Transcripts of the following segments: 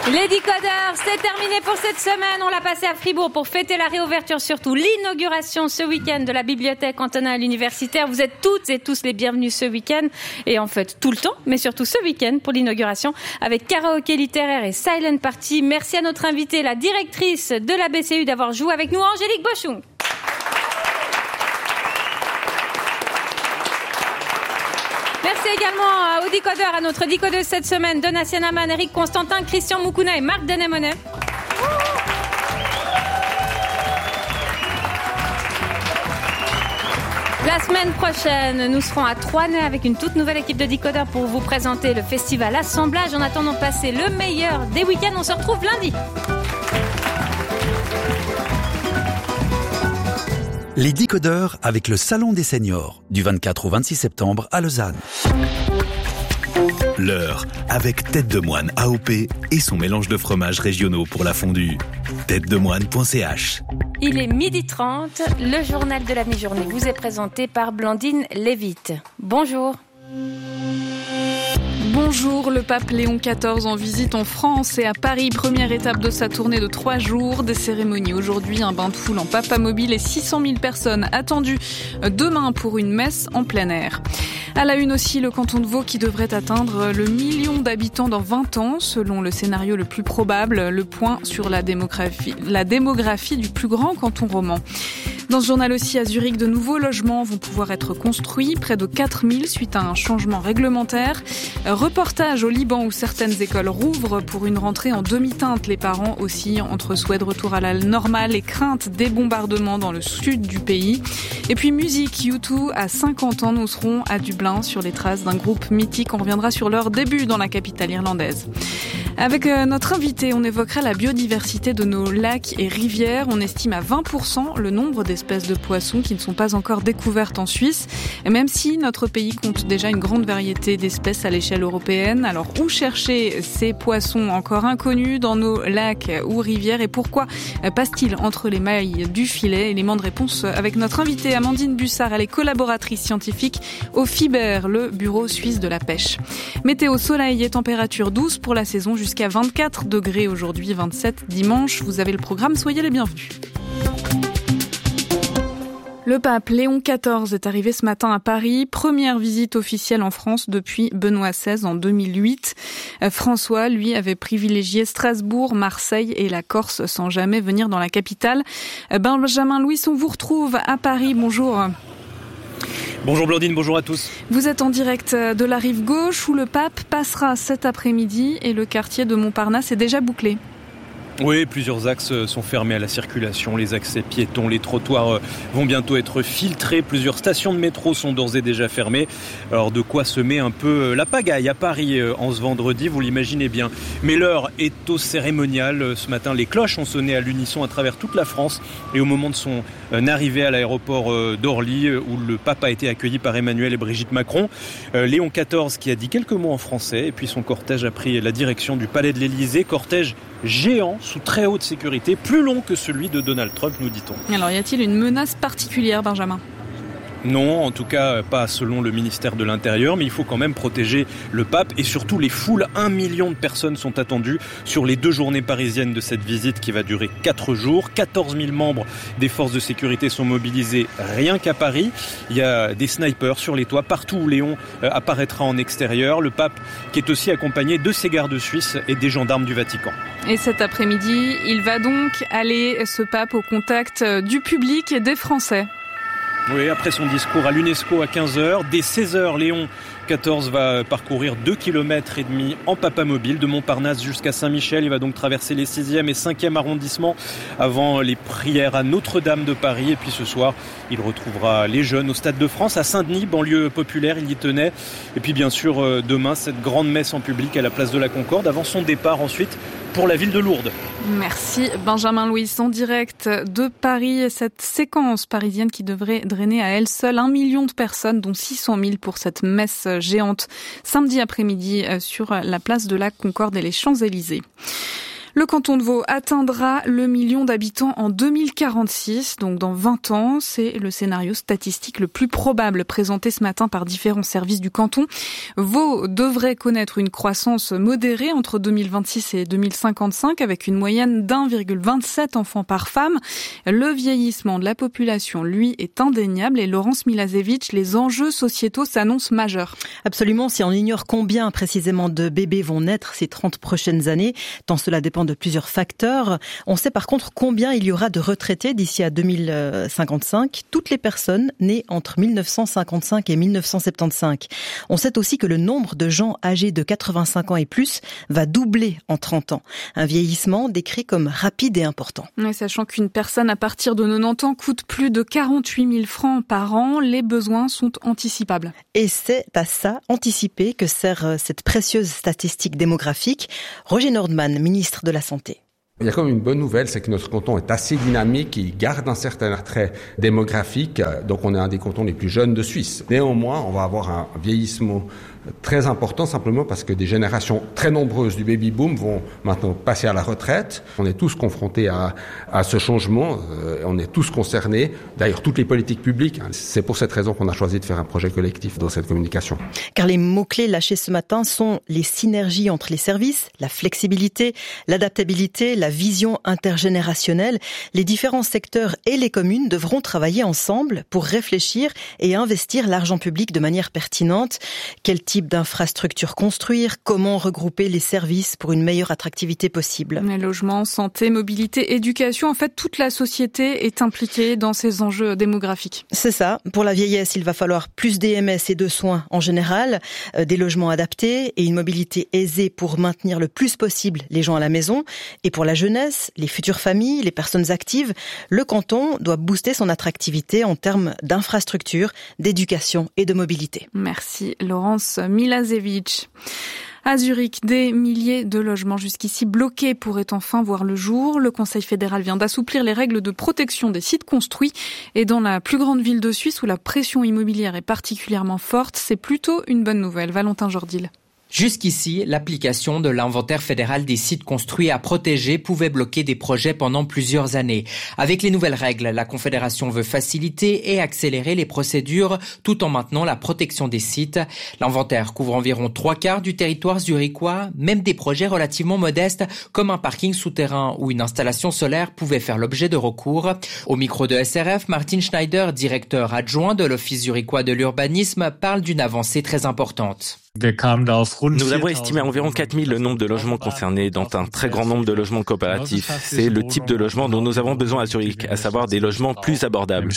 Les décodeurs, c'est terminé pour cette semaine. On l'a passé à Fribourg pour fêter la réouverture, surtout l'inauguration ce week-end de la bibliothèque cantonale universitaire. Vous êtes toutes et tous les bienvenus ce week-end et en fait tout le temps, mais surtout ce week-end pour l'inauguration avec karaoké littéraire et silent party. Merci à notre invitée, la directrice de la BCU, d'avoir joué avec nous, Angélique Bochung. Merci également aux décodeurs, à notre décodeuse cette semaine, Donatien Aman, Eric Constantin, Christian Moukouna et Marc Denemonet. La semaine prochaine, nous serons à Troisnay avec une toute nouvelle équipe de décodeurs pour vous présenter le festival Assemblage. En attendant de passer le meilleur des week-ends, on se retrouve lundi. Les décodeurs avec le Salon des Seniors, du 24 au 26 septembre à Lausanne. L'heure avec Tête de Moine AOP et son mélange de fromages régionaux pour la fondue. têtedemoine.ch. Il est 12h30, le journal de la mi-journée vous est présenté par Blandine Lévite. Bonjour. Bonjour, le pape Léon XIV en visite en France et à Paris. Première étape de sa tournée de 3 jours. Des cérémonies aujourd'hui, un bain de foule en Papamobile et 600 000 personnes attendues demain pour une messe en plein air. À la une aussi, le canton de Vaud qui devrait atteindre le 1 million d'habitants dans 20 ans, selon le scénario le plus probable. Le point sur la démographie du plus grand canton roman. Dans ce journal aussi, à Zurich, de nouveaux logements vont pouvoir être construits, près de 4000 suite à un changement réglementaire. Reportage au Liban où certaines écoles rouvrent pour une rentrée en demi-teinte. Les parents aussi entre souhait de retour à la normale et crainte des bombardements dans le sud du pays. Et puis musique, U2 à 50 ans, nous serons à Dublin sur les traces d'un groupe mythique. On reviendra sur leur début dans la capitale irlandaise. Avec notre invité, on évoquera la biodiversité de nos lacs et rivières. On estime à 20% le nombre d'espèces de poissons qui ne sont pas encore découvertes en Suisse. Et même si notre pays compte déjà une grande variété d'espèces à l'échelle européenne, alors où chercher ces poissons encore inconnus dans nos lacs ou rivières et pourquoi passe-t-il entre les mailles du filet? Élément de réponse avec notre invitée Amandine Bussard. Elle est collaboratrice scientifique au FIBER, le bureau suisse de la pêche. Météo, soleil et température douce pour la saison jusqu'à 24 degrés aujourd'hui, 27 dimanche. Vous avez le programme, soyez les bienvenus. Le pape Léon XIV est arrivé ce matin à Paris. Première visite officielle en France depuis Benoît XVI en 2008. François, lui, avait privilégié Strasbourg, Marseille et la Corse sans jamais venir dans la capitale. Benjamin Louis, on vous retrouve à Paris. Bonjour. Bonjour Blandine, bonjour à tous. Vous êtes en direct de la rive gauche où le pape passera cet après-midi et le quartier de Montparnasse est déjà bouclé. Oui, plusieurs axes sont fermés à la circulation. Les accès piétons, les trottoirs vont bientôt être filtrés. Plusieurs stations de métro sont d'ores et déjà fermées. Alors de quoi semer un peu la pagaille à Paris en ce vendredi, vous l'imaginez bien. Mais l'heure est au cérémonial. Ce matin, les cloches ont sonné à l'unisson à travers toute la France. Et au moment de son arrivée à l'aéroport d'Orly, où le pape a été accueilli par Emmanuel et Brigitte Macron, Léon XIV qui a dit quelques mots en français. Et puis son cortège a pris la direction du palais de l'Élysée. Cortège géant, sous très haute sécurité, plus long que celui de Donald Trump, nous dit-on. Alors, y a-t-il une menace particulière, Benjamin ? Non, en tout cas pas selon le ministère de l'Intérieur, mais il faut quand même protéger le pape et surtout les foules. 1 million de personnes sont attendues sur les 2 journées parisiennes de cette visite qui va durer 4 jours. 14 000 membres des forces de sécurité sont mobilisés rien qu'à Paris. Il y a des snipers sur les toits partout où Léon apparaîtra en extérieur. Le pape qui est aussi accompagné de ses gardes suisses et des gendarmes du Vatican. Et cet après-midi, il va donc aller, ce pape, au contact du public et des Français. Oui, après son discours à l'UNESCO à 15h, dès 16h, Léon XIV va parcourir 2,5 km en Papamobile de Montparnasse jusqu'à Saint-Michel. Il va donc traverser les 6e et 5e arrondissements avant les prières à Notre-Dame de Paris. Et puis ce soir, il retrouvera les jeunes au Stade de France, à Saint-Denis, banlieue populaire, il y tenait. Et puis bien sûr, demain, cette grande messe en public à la place de la Concorde avant son départ ensuite pour la ville de Lourdes. Merci Benjamin Louis, en direct de Paris. Cette séquence parisienne qui devrait drainer à elle seule 1 million de personnes, dont 600 000 pour cette messe géante samedi après-midi sur la place de la Concorde et les Champs-Élysées. Le canton de Vaud atteindra le million d'habitants en 2046, donc dans 20 ans. C'est le scénario statistique le plus probable présenté ce matin par différents services du canton. Vaud devrait connaître une croissance modérée entre 2026 et 2055 avec une moyenne d'1,27 enfants par femme. Le vieillissement de la population, lui, est indéniable et Laurence Milazevich, les enjeux sociétaux s'annoncent majeurs. Absolument, si on ignore combien précisément de bébés vont naître ces 30 prochaines années, tant cela dépend de plusieurs facteurs. On sait par contre combien il y aura de retraités d'ici à 2055, toutes les personnes nées entre 1955 et 1975. On sait aussi que le nombre de gens âgés de 85 ans et plus va doubler en 30 ans. Un vieillissement décrit comme rapide et important. Ouais, sachant qu'une personne à partir de 90 ans coûte plus de 48 000 francs par an, les besoins sont anticipables. Et c'est à ça, anticiper, que sert cette précieuse statistique démographique. Roger Nordman, ministre de la Santé. Il y a quand même une bonne nouvelle, c'est que notre canton est assez dynamique, il garde un certain attrait démographique, donc on est un des cantons les plus jeunes de Suisse. Néanmoins, on va avoir un vieillissement très important simplement parce que des générations très nombreuses du baby-boom vont maintenant passer à la retraite. On est tous confrontés à ce changement, on est tous concernés, d'ailleurs toutes les politiques publiques. C'est pour cette raison qu'on a choisi de faire un projet collectif dans cette communication. Car les mots-clés lâchés ce matin sont les synergies entre les services, la flexibilité, l'adaptabilité, la vision intergénérationnelle. Les différents secteurs et les communes devront travailler ensemble pour réfléchir et investir l'argent public de manière pertinente. Quel type d'infrastructures construire, comment regrouper les services pour une meilleure attractivité possible. Les logements, santé, mobilité, éducation, en fait toute la société est impliquée dans ces enjeux démographiques. C'est ça. Pour la vieillesse, il va falloir plus d'EMS et de soins en général, des logements adaptés et une mobilité aisée pour maintenir le plus possible les gens à la maison. Et pour la jeunesse, les futures familles, les personnes actives, le canton doit booster son attractivité en termes d'infrastructures, d'éducation et de mobilité. Merci Laurence Milazevich. À Zurich, des milliers de logements jusqu'ici bloqués pourraient enfin voir le jour. Le Conseil fédéral vient d'assouplir les règles de protection des sites construits. Et dans la plus grande ville de Suisse où la pression immobilière est particulièrement forte, c'est plutôt une bonne nouvelle. Valentin Jordil. Jusqu'ici, l'application de l'inventaire fédéral des sites construits à protéger pouvait bloquer des projets pendant plusieurs années. Avec les nouvelles règles, la Confédération veut faciliter et accélérer les procédures tout en maintenant la protection des sites. L'inventaire couvre environ 3/4 du territoire zurichois. Même des projets relativement modestes comme un parking souterrain ou une installation solaire pouvaient faire l'objet de recours. Au micro de SRF, Martin Schneider, directeur adjoint de l'Office zurichois de l'urbanisme, parle d'une avancée très importante. Nous avons estimé à environ 4000 le nombre de logements concernés, dont un très grand nombre de logements coopératifs. C'est le type de logement dont nous avons besoin à Zurich, à savoir des logements plus abordables.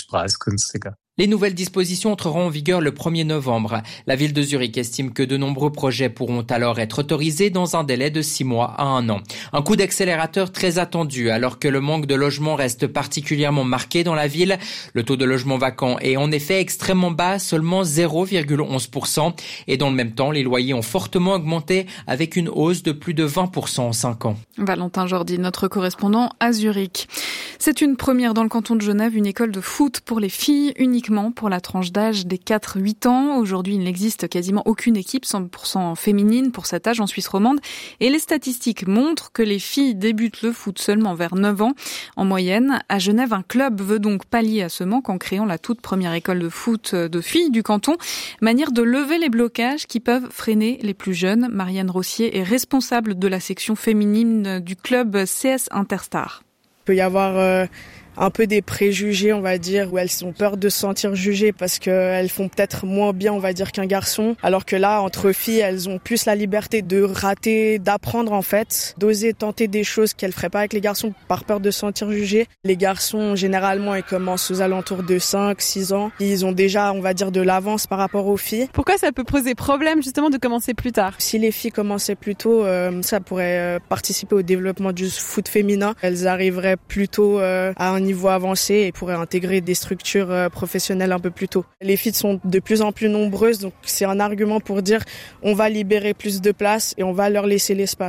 Les nouvelles dispositions entreront en vigueur le 1er novembre. La ville de Zurich estime que de nombreux projets pourront alors être autorisés dans un délai de 6 mois à 1 an. Un coup d'accélérateur très attendu alors que le manque de logements reste particulièrement marqué dans la ville. Le taux de logements vacants est en effet extrêmement bas, seulement 0,11%. Et dans le même temps, les loyers ont fortement augmenté avec une hausse de plus de 20% en 5 ans. Valentin Jordi, notre correspondant à Zurich. C'est une première dans le canton de Genève, une école de foot pour les filles, uniquement pour la tranche d'âge des 4-8 ans. Aujourd'hui, il n'existe quasiment aucune équipe 100% féminine pour cet âge en Suisse romande. Et les statistiques montrent que les filles débutent le foot seulement vers 9 ans. En moyenne, à Genève, un club veut donc pallier à ce manque en créant la toute première école de foot de filles du canton. Manière de lever les blocages qui peuvent freiner les plus jeunes. Marianne Rossier est responsable de la section féminine du club CS Interstar. Il peut y avoir un peu des préjugés, on va dire, où elles ont peur de se sentir jugées parce qu'elles font peut-être moins bien, on va dire, qu'un garçon. Alors que là, entre filles, elles ont plus la liberté de rater, d'apprendre en fait, d'oser tenter des choses qu'elles feraient pas avec les garçons par peur de se sentir jugées. Les garçons, généralement, ils commencent aux alentours de 5-6 ans. Ils ont déjà, on va dire, de l'avance par rapport aux filles. Pourquoi ça peut poser problème, justement, de commencer plus tard ? Si les filles commençaient plus tôt, ça pourrait participer au développement du foot féminin. Elles arriveraient plus tôt à un niveau avancé et pourraient intégrer des structures professionnelles un peu plus tôt. Les filles sont de plus en plus nombreuses, donc c'est un argument pour dire on va libérer plus de place et on va leur laisser l'espace.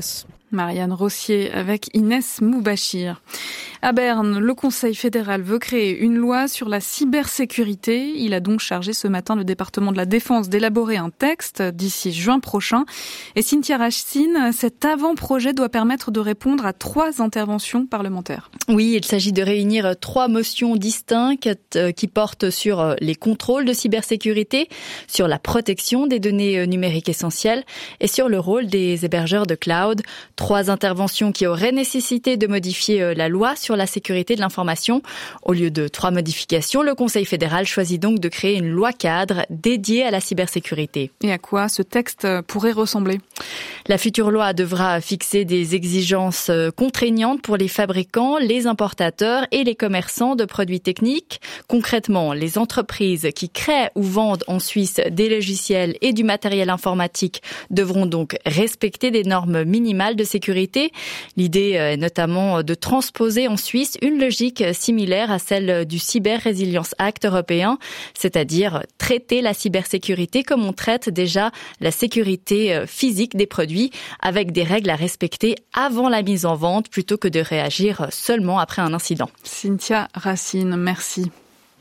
Marianne Rossier avec Inès Moubachir. À Berne, le Conseil fédéral veut créer une loi sur la cybersécurité. Il a donc chargé ce matin le département de la Défense d'élaborer un texte d'ici juin prochain. Et Cynthia Racine, cet avant-projet doit permettre de répondre à 3 interventions parlementaires. Oui, il s'agit de réunir 3 motions distinctes qui portent sur les contrôles de cybersécurité, sur la protection des données numériques essentielles et sur le rôle des hébergeurs de cloud. 3 interventions qui auraient nécessité de modifier la loi sur la sécurité de l'information. Au lieu de 3 modifications, le Conseil fédéral choisit donc de créer une loi cadre dédiée à la cybersécurité. Et à quoi ce texte pourrait ressembler ? La future loi devra fixer des exigences contraignantes pour les fabricants, les importateurs et les commerçants de produits techniques. Concrètement, les entreprises qui créent ou vendent en Suisse des logiciels et du matériel informatique devront donc respecter des normes minimales de sécurité. L'idée est notamment de transposer en Suisse une logique similaire à celle du Cyber Resilience Act européen, c'est-à-dire traiter la cybersécurité comme on traite déjà la sécurité physique des produits, avec des règles à respecter avant la mise en vente plutôt que de réagir seulement après un incident. Cynthia Racine, merci.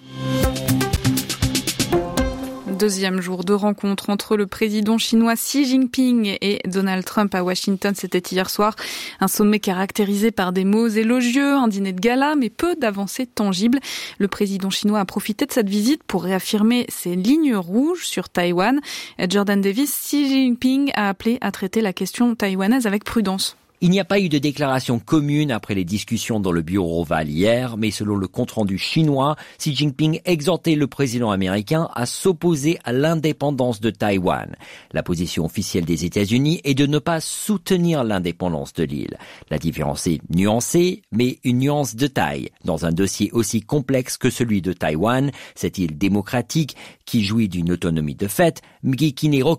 Deuxième jour de rencontre entre le président chinois Xi Jinping et Donald Trump à Washington. C'était hier soir. Un sommet caractérisé par des mots élogieux, un dîner de gala, mais peu d'avancées tangibles. Le président chinois a profité de cette visite pour réaffirmer ses lignes rouges sur Taïwan. Jordan Davis, Xi Jinping a appelé à traiter la question taïwanaise avec prudence. Il n'y a pas eu de déclaration commune après les discussions dans le bureau ovale hier, mais selon le compte-rendu chinois, Xi Jinping exhortait le président américain à s'opposer à l'indépendance de Taïwan. La position officielle des États-Unis est de ne pas soutenir l'indépendance de l'île. La différence est nuancée, mais une nuance de taille. Dans un dossier aussi complexe que celui de Taïwan, cette île démocratique qui jouit d'une autonomie de fait, mais qui n'est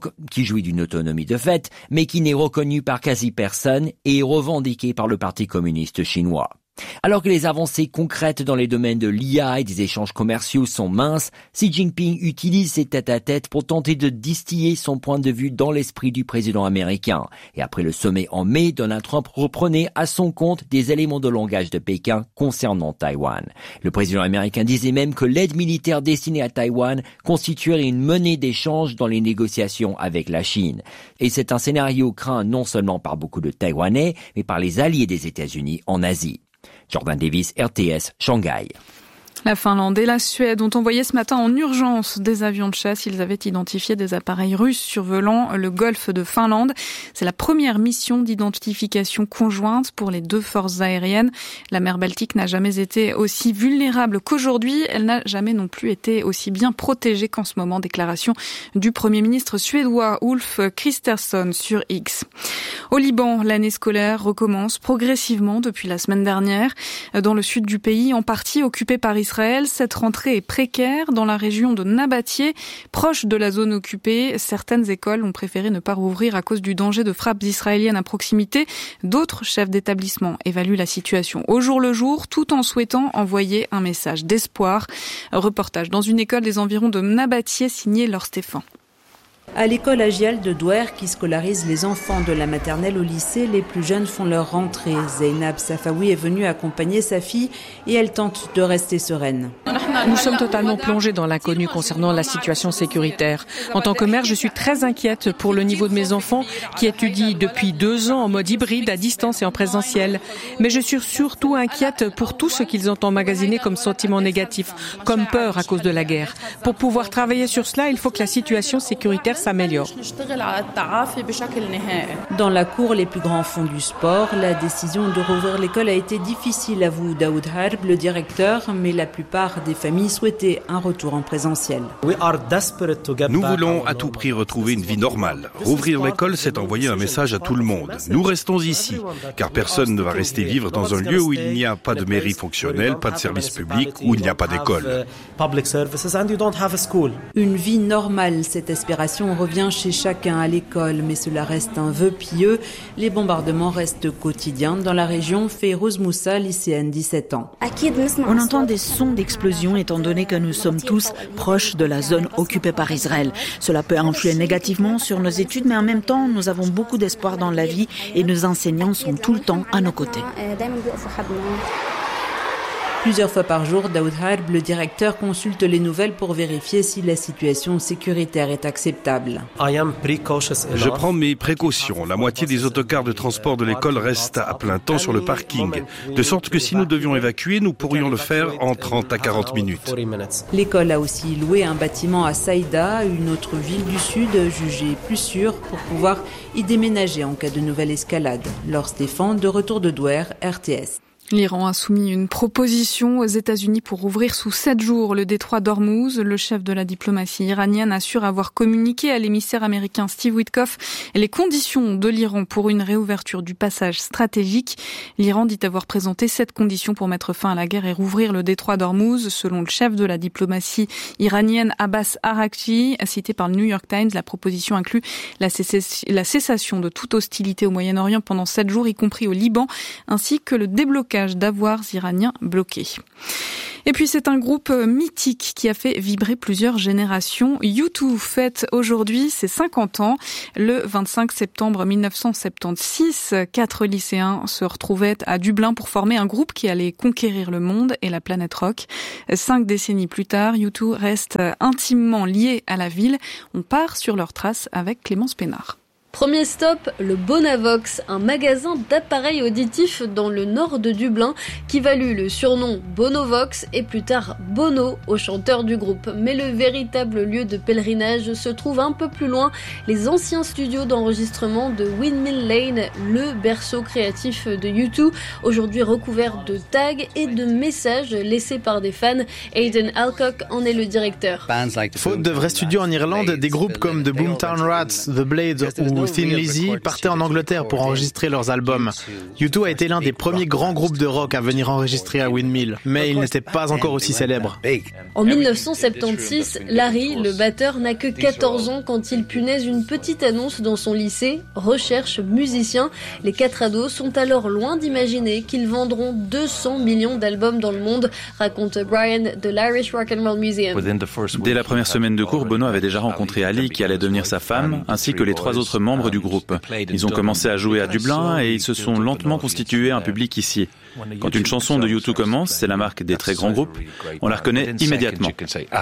reconnue par quasi personne et revendiquée par le Parti communiste chinois. Alors que les avancées concrètes dans les domaines de l'IA et des échanges commerciaux sont minces, Xi Jinping utilise ses tête-à-tête pour tenter de distiller son point de vue dans l'esprit du président américain. Et après le sommet en mai, Donald Trump reprenait à son compte des éléments de langage de Pékin concernant Taïwan. Le président américain disait même que l'aide militaire destinée à Taïwan constituerait une monnaie d'échange dans les négociations avec la Chine. Et c'est un scénario craint non seulement par beaucoup de Taïwanais, mais par les alliés des États-Unis en Asie. Jordan Davis, RTS, Shanghai. La Finlande et la Suède ont envoyé ce matin en urgence des avions de chasse. Ils avaient identifié des appareils russes survolant le golfe de Finlande. C'est la première mission d'identification conjointe pour les 2 forces aériennes. La mer Baltique n'a jamais été aussi vulnérable qu'aujourd'hui. Elle n'a jamais non plus été aussi bien protégée qu'en ce moment. Déclaration du Premier ministre suédois Ulf Kristersson sur X. Au Liban, l'année scolaire recommence progressivement depuis la semaine dernière. Dans le sud du pays, en partie occupé par Israël, cette rentrée est précaire. Dans la région de Nabatieh, proche de la zone occupée, certaines écoles ont préféré ne pas rouvrir à cause du danger de frappes israéliennes à proximité. D'autres chefs d'établissement évaluent la situation au jour le jour, tout en souhaitant envoyer un message d'espoir. Reportage dans une école des environs de Nabatieh, signé Laure Stéphane. À l'école Agial de Douer, qui scolarise les enfants de la maternelle au lycée, les plus jeunes font leur rentrée. Zeynab Safawi est venue accompagner sa fille et elle tente de rester sereine. Nous sommes totalement plongés dans l'inconnu concernant la situation sécuritaire. En tant que mère, je suis très inquiète pour le niveau de mes enfants qui étudient depuis 2 ans en mode hybride, à distance et en présentiel. Mais je suis surtout inquiète pour tout ce qu'ils ont emmagasiné comme sentiments négatifs, comme peur à cause de la guerre. Pour pouvoir travailler sur cela, il faut que la situation sécuritaire s'améliore. Dans la cour, les plus grands font du sport. La décision de rouvrir l'école a été difficile, avoue Daoud Harb, le directeur, mais la plupart des familles souhaitaient un retour en présentiel. Nous voulons à tout prix retrouver une vie normale. Rouvrir l'école, c'est envoyer un message à tout le monde. Nous restons ici, car personne ne va rester vivre dans un lieu où il n'y a pas de mairie fonctionnelle, pas de service public, où il n'y a pas d'école. Une vie normale, cette aspiration revient chez chacun à l'école, mais cela reste un vœu pieux. Les bombardements restent quotidiens dans la région. Feyrouz Moussa, lycéenne, 17 ans. On entend des sons d'explosion étant donné que nous sommes tous proches de la zone occupée par Israël. Cela peut influer négativement sur nos études, mais en même temps, nous avons beaucoup d'espoir dans la vie et nos enseignants sont tout le temps à nos côtés. Plusieurs fois par jour, Daoud Harb, le directeur, consulte les nouvelles pour vérifier si la situation sécuritaire est acceptable. Je prends mes précautions. La moitié des autocars de transport de l'école restent à plein temps sur le parking, de sorte que si nous devions évacuer, nous pourrions le faire en 30 à 40 minutes. L'école a aussi loué un bâtiment à Saïda, une autre ville du sud jugée plus sûre pour pouvoir y déménager en cas de nouvelle escalade. Laure Stéphane, de retour de Douer, RTS. L'Iran a soumis une proposition aux États-Unis pour ouvrir sous 7 jours le détroit d'Ormuz. Le chef de la diplomatie iranienne assure avoir communiqué à l'émissaire américain Steve Witkoff les conditions de l'Iran pour une réouverture du passage stratégique. L'Iran dit avoir présenté 7 conditions pour mettre fin à la guerre et rouvrir le détroit d'Ormuz. Selon le chef de la diplomatie iranienne Abbas Araghchi, cité par le New York Times, la proposition inclut la cessation de toute hostilité au Moyen-Orient pendant 7 jours, y compris au Liban, ainsi que le déblocage d'avoirs iraniens bloqués. Et puis c'est un groupe mythique qui a fait vibrer plusieurs générations. U2 fête aujourd'hui ses 50 ans. Le 25 septembre 1976, 4 lycéens se retrouvaient à Dublin pour former un groupe qui allait conquérir le monde et la planète rock. 5 décennies plus tard, U2 reste intimement lié à la ville. On part sur leurs traces avec Clémence Pénard. Premier stop, le Bonavox, un magasin d'appareils auditifs dans le nord de Dublin qui valut le surnom Bonovox et plus tard Bono au chanteur du groupe. Mais le véritable lieu de pèlerinage se trouve un peu plus loin, les anciens studios d'enregistrement de Windmill Lane, le berceau créatif de U2, aujourd'hui recouvert de tags et de messages laissés par des fans. Aidan Alcock en est le directeur. Faute de vrais studios en Irlande, des groupes comme The Boomtown Rats, The Blades ou Thin Lizzy partaient en Angleterre pour enregistrer leurs albums. U2 a été l'un des premiers grands groupes de rock à venir enregistrer à Windmill, mais il n'était pas encore aussi célèbre. En 1976, Larry, le batteur, n'a que 14 ans quand il punaise une petite annonce dans son lycée « Recherche musicien ». Les 4 ados sont alors loin d'imaginer qu'ils vendront 200 millions d'albums dans le monde, raconte Brian de l'Irish Rock and Roll Museum. Dès la première semaine de cours, Bono avait déjà rencontré Ali, qui allait devenir sa femme, ainsi que les 3 autres membres du groupe. Ils ont commencé à jouer à Dublin et ils se sont lentement constitués un public ici. Quand une chanson de U2 commence, c'est la marque des très grands groupes, on la reconnaît immédiatement.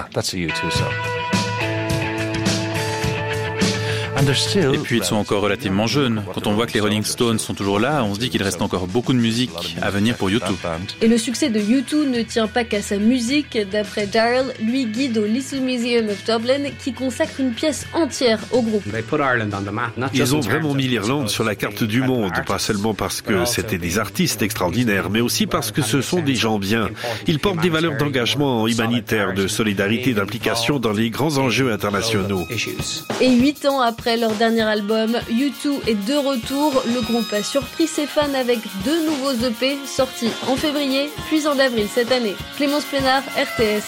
Et puis ils sont encore relativement jeunes. Quand on voit que les Rolling Stones sont toujours là, on se dit qu'il reste encore beaucoup de musique à venir pour U2. Et le succès de U2 ne tient pas qu'à sa musique. D'après Daryl, lui guide au Little Museum of Dublin qui consacre une pièce entière au groupe. Ils ont vraiment mis l'Irlande sur la carte du monde, pas seulement parce que c'était des artistes extraordinaires, mais aussi parce que ce sont des gens bien. Ils portent des valeurs d'engagement humanitaire, de solidarité, d'implication dans les grands enjeux internationaux. Et 8 ans après leur dernier album, U2 est de retour. Le groupe a surpris ses fans avec 2 nouveaux EP sortis en février puis en avril cette année. Clémence Pénard, RTS.